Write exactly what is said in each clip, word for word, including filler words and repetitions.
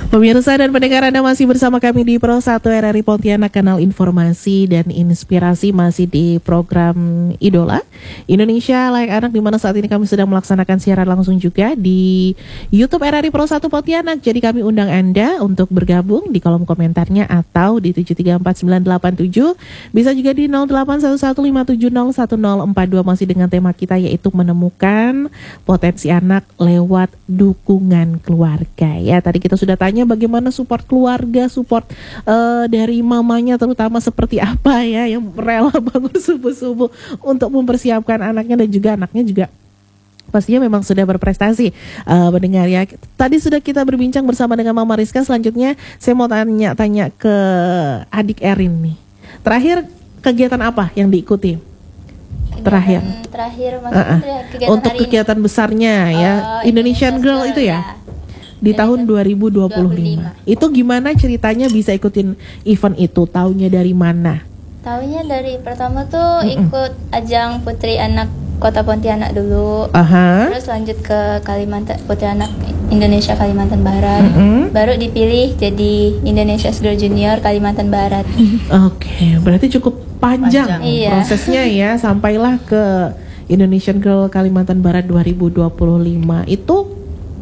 Pemirsa dan pendengar, Anda masih bersama kami di Pro satu R R I Pontianak, kanal informasi dan inspirasi, masih di program Idola Indonesia Layak Anak, di mana saat ini kami sedang melaksanakan siaran langsung juga di YouTube R R I Pro satu Pontianak. Jadi kami undang Anda untuk bergabung di kolom komentarnya atau di tujuh tiga empat sembilan delapan tujuh, bisa juga di nol delapan satu satu lima tujuh nol satu nol empat dua, masih dengan tema kita yaitu menemukan potensi anak lewat dukungan keluarga. Ya, tadi kita sudah tanya bagaimana support keluarga, support uh, dari mamanya terutama seperti apa ya, yang rela bangun subuh-subuh untuk mempersiapkan anaknya, dan juga anaknya juga pastinya memang sudah berprestasi. Uh, mendengar ya, tadi sudah kita berbincang bersama dengan Mama Rizka. Selanjutnya saya mau tanya-tanya ke adik Erin nih. Terakhir kegiatan apa yang diikuti? Kegiatan terakhir terakhir maksudnya uh-uh. kegiatan untuk hari kegiatan ini. besarnya ya, uh, Indonesian Girl itu ya, ya. Di Indonesia tahun dua ribu dua puluh lima. Itu gimana ceritanya bisa ikutin event itu? Taunya dari mana? Taunya dari pertama tuh Mm-mm. ikut ajang Putri Anak Kota Pontianak dulu. Aha. Terus lanjut ke Kalimantan, Putri Anak Indonesia Kalimantan Barat. Mm-mm. Baru dipilih jadi Indonesia Girl Junior Kalimantan Barat. Oke, okay, berarti cukup panjang, panjang. prosesnya ya, sampailah ke Indonesian Girl Kalimantan Barat dua ribu dua puluh lima. Itu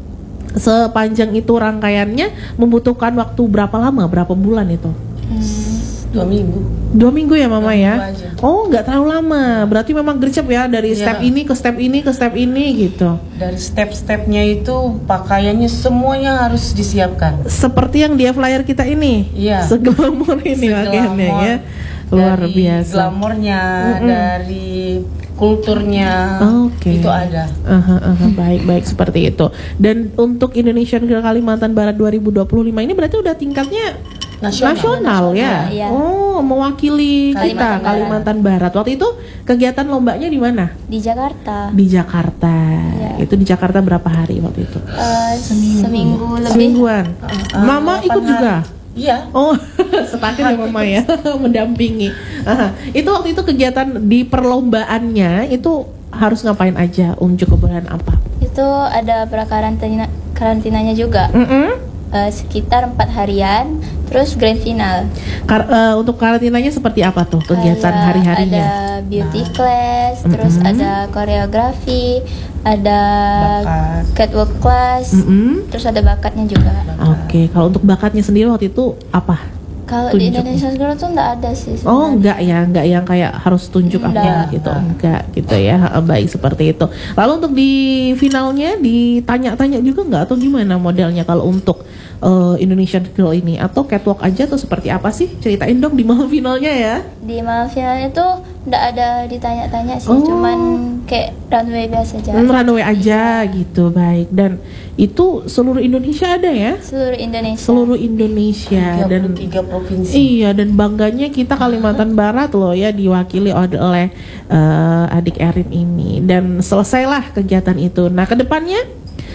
sepanjang itu rangkaiannya membutuhkan waktu berapa lama, berapa bulan itu? Hmm, dua minggu. Dua minggu ya Mama dua ya? aja. Oh, nggak terlalu lama. Berarti memang gercep ya, dari ya. step ini ke step ini ke step ini gitu. Dari step-stepnya itu pakaiannya semuanya harus disiapkan. Seperti yang di flyer kita ini. Iya. Seglamor ini pakaiannya ya. Luar dari biasa. Glamornya, Mm-mm. dari kulturnya, okay. itu ada. Uh-huh, uh-huh, baik-baik seperti itu. Dan untuk Indonesian Girl Kalimantan Barat dua ribu dua puluh lima ini berarti udah tingkatnya nasional, nasional ya. Iya. Oh, mewakili Kalimantan kita Barat. Kalimantan Barat. Waktu itu kegiatan lombanya di mana? Di Jakarta. Di Jakarta. Iya. Itu di Jakarta berapa hari waktu itu? Uh, seminggu. seminggu lebih. Semingguan. Uh, Mama ikut hari. juga. Iya. Oh, sepakat ya Mama ya, mendampingi. Aha. Itu waktu itu kegiatan di perlombaannya itu harus ngapain aja, unjuk keberanian apa? Itu ada prakarantina karantinanya juga. Mm-mm. Uh, sekitar empat harian, terus grand final. Kar- uh, untuk karantinanya seperti apa tuh kegiatan Kayak hari-harinya? Ada beauty nah. class, mm-hmm. terus ada koreografi, ada bakat. catwalk class, mm-hmm. terus ada bakatnya juga. Oke, okay. Kalau untuk bakatnya sendiri waktu itu apa? Kalau di Indonesia Girl tuh enggak ada sih sebenarnya. Oh, enggak ya, enggak yang kayak harus tunjuk apa gitu, enggak. enggak gitu ya. Baik, seperti itu. Lalu untuk di finalnya ditanya-tanya juga enggak, atau gimana modelnya kalau untuk uh, Indonesian Girl ini, atau catwalk aja atau seperti apa sih? Ceritain dong di malam finalnya ya. Di malam finalnya tuh enggak ada ditanya-tanya sih, oh. cuman kayak runway biasa aja. Hmm, runway aja gitu, baik. Dan itu seluruh Indonesia ada ya? Seluruh Indonesia. Seluruh Indonesia dan tiga provinsi. Iya, dan bangganya kita Kalimantan Barat loh ya, diwakili oleh uh, adik Erin ini. Dan selesailah kegiatan itu. Nah, kedepannya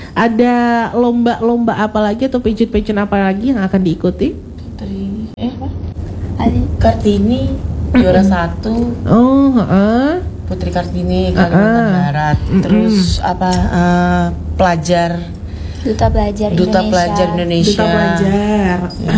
ada lomba-lomba apa lagi atau pageant-pageant apa lagi yang akan diikuti? Dari eh apa? Kartini juara satu. Oh, heeh. Putri Kartini Kalimantan uh-uh. Barat. Terus mm-hmm. apa uh, pelajar Duta Pelajar Duta Indonesia. Pelajar Indonesia. Duta Pelajar. Ya.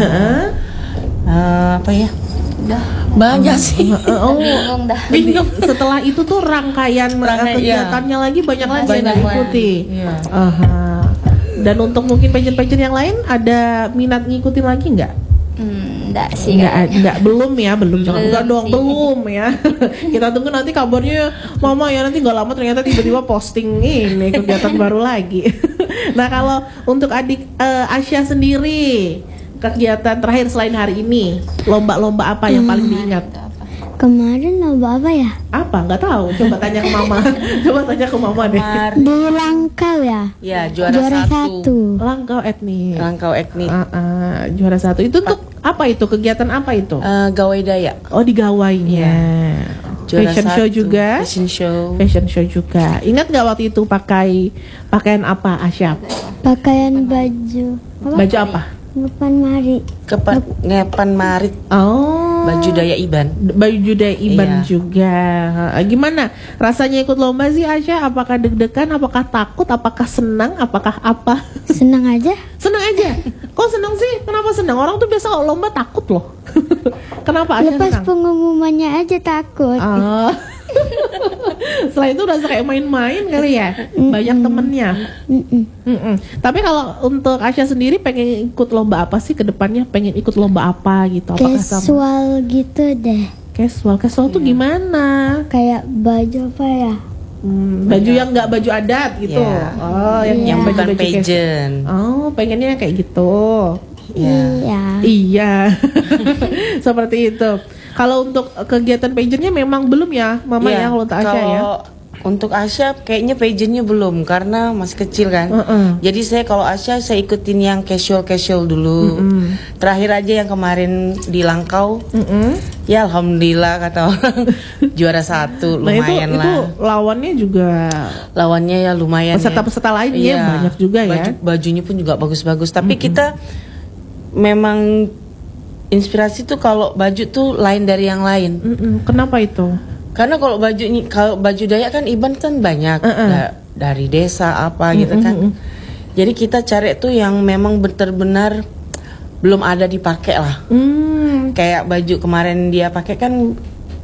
uh, apa ya? Udah banyak sih. Oh, bingung dah. Bingung. Setelah itu tuh rangkaian Rangkai, kegiatannya iya. lagi banyak lagi banyak yang diikuti. Iya. Uh-huh. Dan untuk mungkin pageant-pageant yang lain ada minat ngikutin lagi nggak? Hmm, enggak sih. Enggak, enggak, belum ya, belum. Jangan belum enggak dong, sih. belum ya. Kita tunggu nanti kabarnya Mama ya, nanti nggak lama ternyata tiba-tiba posting ini kegiatan baru lagi. Nah, kalau untuk adik uh, Asya sendiri, kegiatan terakhir selain hari ini, lomba-lomba apa yang paling diingat? Kemarin lomba apa ya? Apa? Nggak tahu. Coba tanya ke Mama. Coba tanya ke Mama deh. Di Langkau ya? Ya, juara, juara satu. satu. Langkau etnik. Langkau etnik. Uh, uh, juara satu. Itu tuh apa itu? Kegiatan apa itu? Uh, Gawai Dayak. Oh, di gawainya. Yeah. Fashion satu. show juga. Fashion show. Fashion show juga. Ingat nggak waktu itu pakai pakaian apa, Asya? Pakaian baju. Apa? Baju apa? Ngepan mari. Kepan ngepan marit. Oh. Baju Dayak Iban. Baju Dayak Iban iya. juga. Gimana rasanya ikut lomba sih, Asya? Apakah deg-degan? Apakah takut? Apakah senang? Apakah apa? Senang aja. Senang aja. Kok seneng sih? Kenapa seneng? Orang tuh biasa kalau lomba takut loh. Kenapa Asya Lepas senang? pengumumannya aja takut. Ah. Setelah itu udah kayak main-main kali ya. Banyak temennya. Mm-mm. Mm-mm. Tapi kalau untuk Asya sendiri pengen ikut lomba apa sih ke depannya? Pengen ikut lomba apa gitu? Apakah sama Casual gitu deh. casual? Casual tuh gimana? Kayak baju apa ya? Hmm, baju yang nggak baju adat gitu. Iya. Oh, yang Iya. yang Bukan baju-baju casual. pageant. Oh, pengennya kayak gitu. Ya. Iya. Iya. Seperti itu. Kalau untuk kegiatan pageantnya memang belum ya, Mama ya, Iya, kalau untuk Asya kalau ya. untuk Asya kayaknya pageantnya belum karena masih kecil kan. Heeh. Jadi saya kalau Asya saya ikutin yang casual casual dulu. Mm-mm. Terakhir aja yang kemarin di Langkau, Mm-mm. ya alhamdulillah kata orang juara satu, Nah itu, lumayan itu lah. lawannya juga Lawannya ya lumayan. peserta-peserta ya. lain ya Iya, banyak juga ya. baju, bajunya pun juga bagus-bagus. Tapi kita memang inspirasi tuh kalau baju tuh lain dari yang lain. Mm-mm. Kenapa itu? Karena kalau baju ini kalau baju Dayak kan Iban kan banyak Uh-uh. da- dari desa apa gitu kan. Mm-mm. Jadi kita cari tuh yang memang benar-benar belum ada dipakai lah. Hmm. Kayak baju kemarin dia pakai kan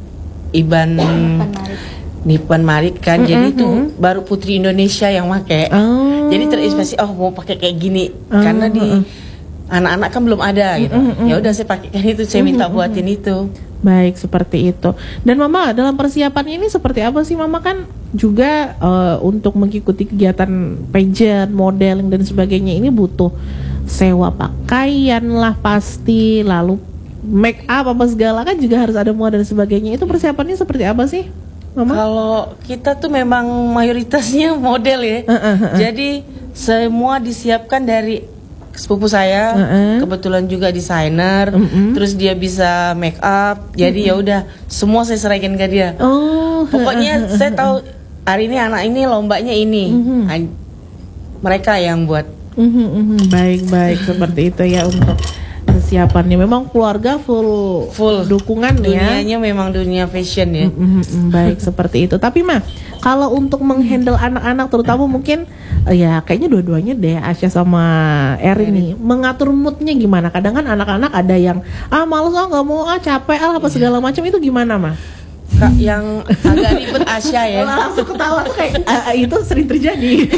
Iban Menarik. Nipan Marik kan. Jadi tuh baru putri Indonesia yang pakai. Oh. Jadi terinspirasi oh mau pakai kayak gini Oh, karena di uh-uh. anak-anak kan belum ada gitu. Ya udah saya pakaikan itu, saya minta buatin itu. Baik, seperti itu. Dan Mama, dalam persiapannya ini seperti apa sih? Mama kan juga eh, untuk mengikuti kegiatan pageant, modeling dan sebagainya ini butuh sewa pakaian lah pasti, lalu make up apa segala kan juga harus ada muat dan sebagainya. Itu persiapannya seperti apa sih, Mama? Kalau kita tuh memang mayoritasnya model ya. Uh, uh, uh. Jadi semua disiapkan dari sepupu saya, Uh-uh. kebetulan juga desainer, Mm-mm. terus dia bisa make up. Jadi ya udah semua saya serahkan ke dia. Oh, Pokoknya saya tahu hari ini anak ini lombanya ini. Mhm. An- Mereka yang buat. Mhm, mhm. Baik-baik seperti itu ya untuk persiapannya. Memang keluarga full Full. dukungan ya. Dunianya memang dunia fashion ya. Mm, mm, mm, baik seperti itu. Tapi mah kalau untuk menghandle anak-anak terutama mungkin eh, ya kayaknya dua-duanya deh Asya sama Erin nih mengatur moodnya gimana? Kadang kan anak-anak ada yang ah males ah nggak mau ah capek ah apa segala macam itu gimana mah? Kak, yang agak ribet Asya ya. Langsung ketawa kayak "Ah, ah, itu sering terjadi.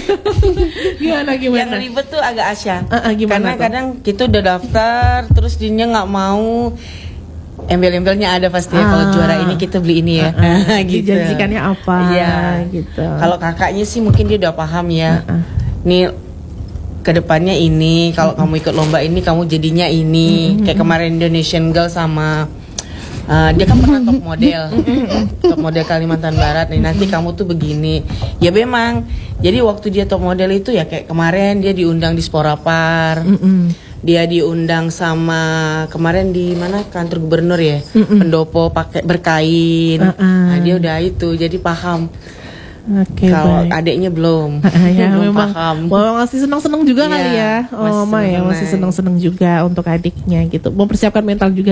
Gimana Yang gimana? ribet tuh agak Asya. Ah, ah, gimana Karena tuh? kadang kita udah daftar, terus dia nggak mau. Embel-embelnya ada pasti ya. Kalau Ah. juara ini kita beli ini ya. Ah, ah. gitu. Dijanjikannya apa? Iya. Gitu. Kalau kakaknya sih mungkin dia udah paham ya. Ah, ah. Nih kedepannya ini. Kalau kamu ikut lomba ini, kamu jadinya ini. Kayak kemarin Indonesian Girl sama. Uh, dia kan pernah top model, top model Kalimantan Barat. Nih nanti kamu tuh begini. Ya memang. Jadi waktu dia top model itu ya kayak kemarin dia diundang di Sporapar. Mm-mm. Dia diundang sama kemarin di mana kantor gubernur ya, pendopo pakai berkain. Uh-uh. Nah, dia udah itu, jadi paham. Oke, Kalau baik. adiknya belum, ya belum memang paham. memang masih senang-senang juga Iya, kali ya. Oh, masih Mama ya senang-senang. masih senang-senang juga untuk adiknya gitu. Mempersiapkan mental juga